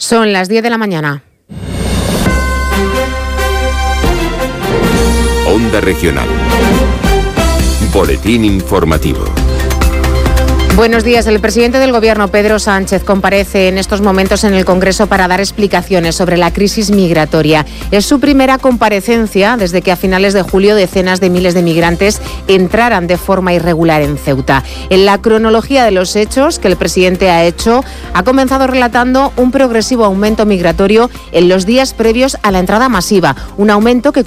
Son las 10 de la mañana. Onda Regional. Boletín informativo. Buenos días. El presidente del Gobierno, Pedro Sánchez, comparece en estos momentos en el Congreso para dar explicaciones sobre la crisis migratoria. Es su primera comparecencia desde que a finales de julio decenas de miles de migrantes entraran de forma irregular en Ceuta. En la cronología de los hechos que el presidente ha hecho, ha comenzado relatando un progresivo aumento migratorio en los días previos a la entrada masiva, un aumento que